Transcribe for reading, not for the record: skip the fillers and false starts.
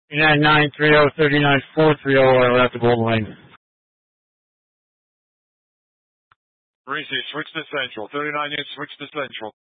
39930, 39430 are at the Golden Lane. 3C, switch to Central. 39 units, switch to Central.